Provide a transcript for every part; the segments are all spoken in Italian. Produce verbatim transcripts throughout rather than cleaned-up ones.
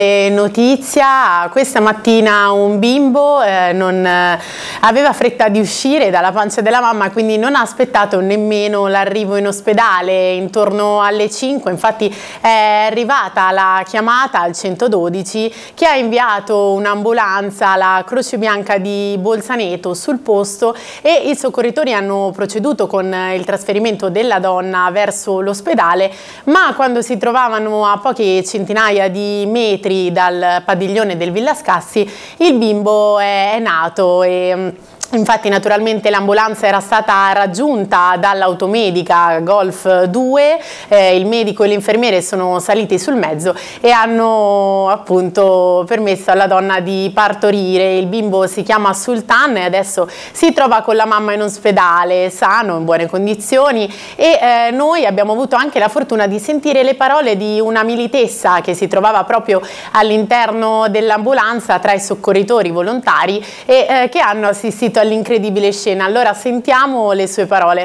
Notizia, questa mattina un bimbo eh, non eh, aveva fretta di uscire dalla pancia della mamma, quindi non ha aspettato nemmeno l'arrivo in ospedale. Intorno alle cinque infatti è arrivata la chiamata al centododici che ha inviato un'ambulanza alla Croce Bianca di Bolzaneto sul posto e i soccorritori hanno proceduto con il trasferimento della donna verso l'ospedale, ma quando si trovavano a poche centinaia di metri dal padiglione del Villa Scassi il bimbo è nato e infatti naturalmente l'ambulanza era stata raggiunta dall'automedica Golf due, eh, il medico e l'infermiere sono saliti sul mezzo e hanno appunto permesso alla donna di partorire. Il bimbo si chiama Sultan e adesso si trova con la mamma in ospedale, sano, in buone condizioni e eh, noi abbiamo avuto anche la fortuna di sentire le parole di una militessa che si trovava proprio all'interno dell'ambulanza tra i soccorritori volontari e eh, che hanno assistito all'incredibile scena. Allora sentiamo le sue parole.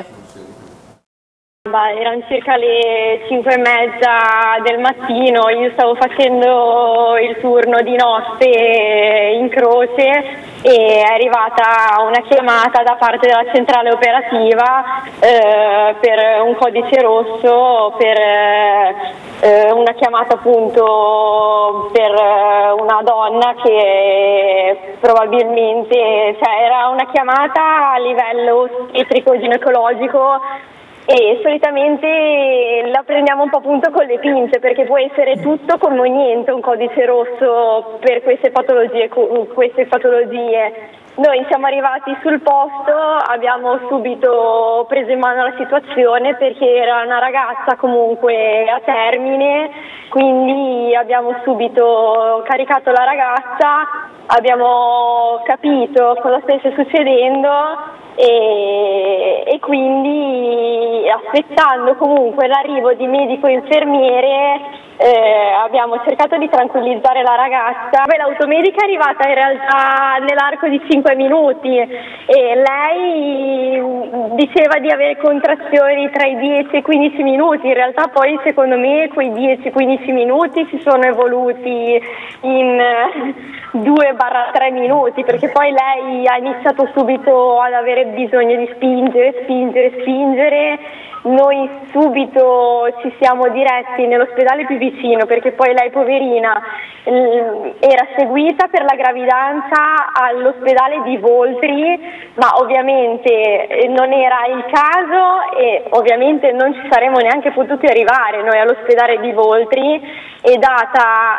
Erano circa le cinque e mezza del mattino, io stavo facendo il turno di notte in Croce e è arrivata una chiamata da parte della centrale operativa eh, per un codice rosso, per eh, una chiamata appunto per una donna che probabilmente, cioè era una chiamata a livello ostetrico ginecologico e solitamente la prendiamo un po' appunto con le pinze perché può essere tutto come niente un codice rosso per queste patologie, queste patologie. Noi siamo arrivati sul posto, abbiamo subito preso in mano la situazione perché era una ragazza comunque a termine, quindi abbiamo subito caricato la ragazza, abbiamo capito cosa stesse succedendo e, e quindi aspettando comunque l'arrivo di medico e infermiere eh, abbiamo cercato di tranquillizzare la ragazza. L'automedica è arrivata in realtà nell'arco di cinque minuti e lei diceva di avere contrazioni tra i dieci e i quindici minuti, in realtà poi secondo me quei dieci quindici minuti si sono evoluti in due tre minuti perché poi lei ha iniziato subito ad avere bisogno di spingere, spingere, spingere. Noi subito ci siamo diretti nell'ospedale più vicino perché poi lei poverina era seguita per la gravidanza all'ospedale di Voltri, ma ovviamente non era il caso e ovviamente non ci saremmo neanche potuti arrivare noi all'ospedale di Voltri e data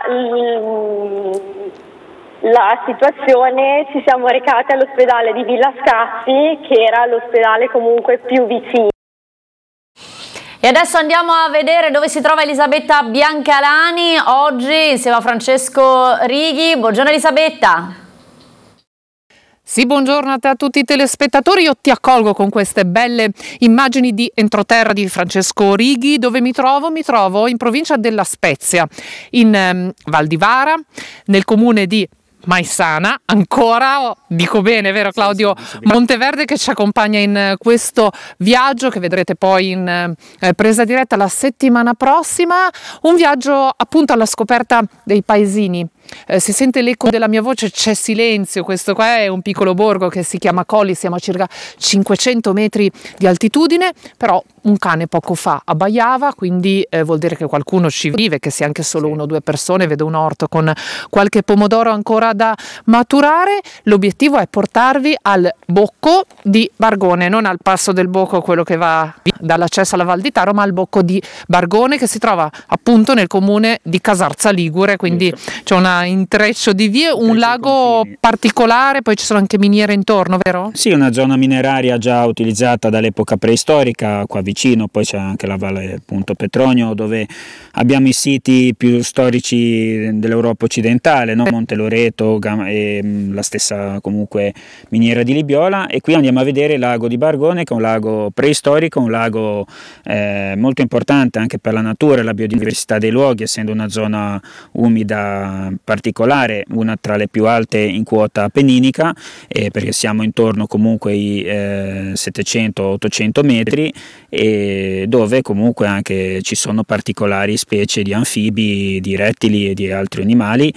la situazione ci siamo recati all'ospedale di Villa Scassi che era l'ospedale comunque più vicino. E adesso andiamo a vedere dove si trova Elisabetta Biancalani oggi insieme a Francesco Righi. Buongiorno Elisabetta. Sì, buongiorno a te a tutti i telespettatori. Io ti accolgo con queste belle immagini di entroterra di Francesco Righi. Dove mi trovo? Mi trovo in provincia della Spezia, in um, Val di Vara, nel comune di Maisana, ancora, dico bene, vero Claudio Monteverde che ci accompagna in questo viaggio che vedrete poi in eh, presa diretta la settimana prossima, un viaggio appunto alla scoperta dei paesini. Eh, si sente l'eco della mia voce, c'è silenzio, questo qua è un piccolo borgo che si chiama Colli, siamo a circa cinquecento metri di altitudine, però un cane poco fa abbaiava, quindi eh, vuol dire che qualcuno ci vive, che sia anche solo uno o due persone. Vedo un orto con qualche pomodoro ancora da maturare. L'obiettivo è portarvi al Bocco di Bargone, non al Passo del Bocco, quello che va dall'accesso alla Val di Taro, ma al Bocco di Bargone che si trova appunto nel comune di Casarza Ligure, quindi c'è un intreccio di vie, un lago particolare, poi ci sono anche miniere intorno, vero? Sì, una zona mineraria già utilizzata dall'epoca preistorica qua vicino, poi c'è anche la Valle appunto Petronio dove abbiamo i siti più storici dell'Europa occidentale, no? Monte Loreto e la stessa comunque miniera di Libiola, e qui andiamo a vedere il lago di Bargone che è un lago preistorico, un lago lago eh, molto importante anche per la natura e la biodiversità dei luoghi, essendo una zona umida particolare, una tra le più alte in quota appenninica, eh, perché siamo intorno comunque ai eh, settecento ottocento metri, e dove comunque anche ci sono particolari specie di anfibi, di rettili e di altri animali,